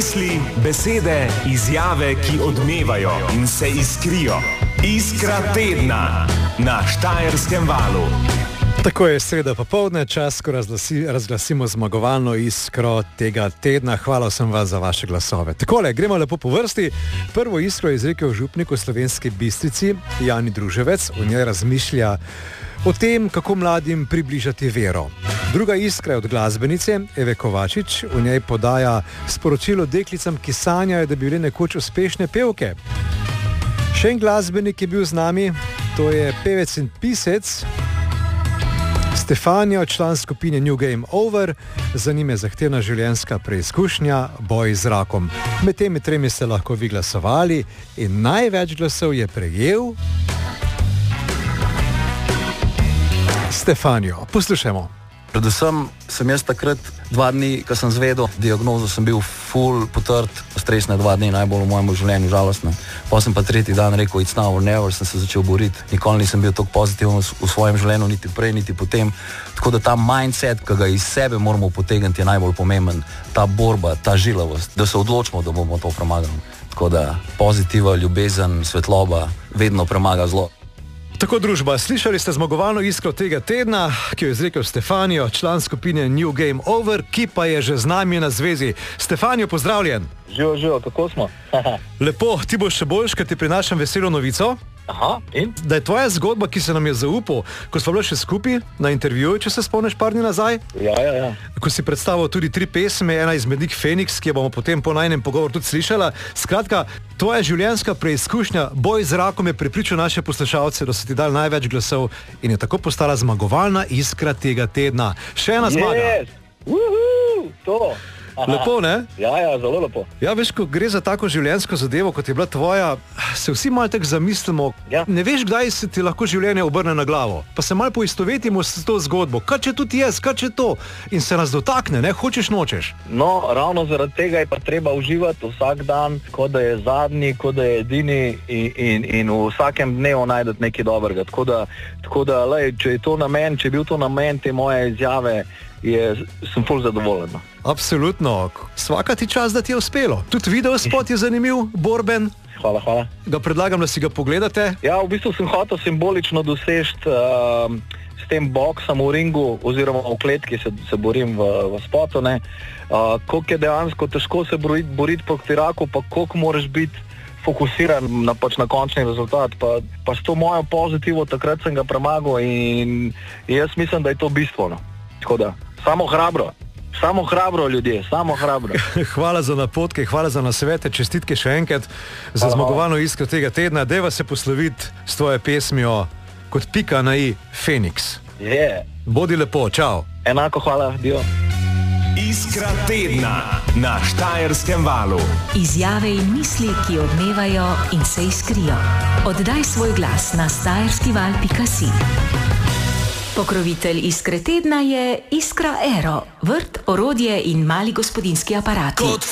Misli, besede, izjave, ki odmevajo in se iskrijo. Iskra tedna na Štajerskem valu. Tako je sreda popoldne, čas, ko razglasimo zmagovalno iskro tega tedna. Hvala vsem vas za vaše glasove. Takole, gremo lepo po vrsti. Prvo iskro je izrekel župnik v Slovenski Bistrici, Jani Druževec. V njej razmišlja o tem, kako mladim približati vero. Druga iskra je od glasbenice Eve Kovačič. V njej podaja sporočilo deklicam, ki sanjajo, da bi bile nekoč uspešne pevke. Še en glasbenik je bil z nami, to je pevec in pisec Stefanijo, član skupine New Game Over. Za njim je zahtevna življenjska preizkušnja, boj z rakom. Med temi tremi ste lahko vi glasovali in največ glasov je prejel Stefanijo. Poslušajmo. Predvsem sem jaz takrat 2 dni, ko sem zvedel diagnozo, sem bil full potrt, stresne 2 dni, najbolj v mojem življenju, žalostno. Pa sem pa 3. dan rekel, it's now or never, sem se začel boriti. Nikoli nisem bil tako pozitiven v svojem življenju, niti prej, niti potem. Tako da ta mindset, ki ga iz sebe moramo potegniti, je najbolj pomemben. Ta borba, ta žilavost, da se odločimo, da bomo to premagali. Tako da pozitiva, ljubezen, svetloba vedno premaga zlo. Tako, družba, slišali ste zmagovalno iskro tega tedna, ki jo je izrekel Stefanijo, član skupine New Game Over, ki pa je že z nami na zvezi. Stefanijo, pozdravljen. Živo, kako smo? Lepo, ti boš še boljš, ker ti prinašam veselo novico. Aha, in? Da je tvoja zgodba, ki se nam je zaupal, ko smo bili še skupaj na intervjuju, če se spomniš par dni nazaj. Ja. Ko si predstavil tudi 3 pesme, ena izmed njih Feniks, ki jo bomo potem po najnem pogovoru tudi slišala. Skratka, tvoja življenjska preizkušnja, boj z rakom je prepričal naše poslušalce, da so ti dali največ glasov in je tako postala zmagovalna iskra tega tedna. Še ena zmaga. Yes. To. Aha. Lepo, ne? Ja, zelo lepo. Ja, veš, ko gre za tako življenjsko zadevo, kot je bila tvoja, se vsi malo tako zamislimo, Ne veš, kdaj se ti lahko življenje obrne na glavo. Pa se malo poistovetimo s to zgodbo. Kaj če tudi jaz, kaj če to? In se nas dotakne, ne? Hočeš, nočeš. No, ravno zaradi tega je pa treba uživati vsak dan, kot da je zadnji, kot da je edini in v vsakem dnevu najdete nekaj dobrega. Tako da lej, če je to namen, če je bil to namen te moje izjave, sem ful zadovoljen. Absolutno. Svaka ti čas, da ti je uspelo. Tudi video spot je zanimiv, borben. Hvala. Ga predlagam, da si ga pogledate. Ja, v bistvu sem hotel simbolično doseči s tem boksom v ringu oziroma v kletki se borim v spotu, koliko je dejansko težko se boriti proti raku, pa koliko moraš biti fokusiran na končni rezultat. Pa s to mojo pozitivo takrat sem ga premagal in jaz mislim, da je to bistveno. Tako da, samo hrabro ljudje, samo hrabro. Hvala za napotke, hvala za nasvete, čestitke še enkrat za zmagovalno iskro tega tedna. Deva se posloviti s tvojo pesmijo kot pika na i Feniks. Bodi lepo, čau. Enako, hvala, dio. Iskra tedna na Štajerskem valu. Izjave in misli, ki odmevajo in se iskrijo. Oddaj svoj glas na štajerskival.si. Pokrovitelj iskre tedna je Iskra Aero, vrt, orodje in mali gospodinjski aparati.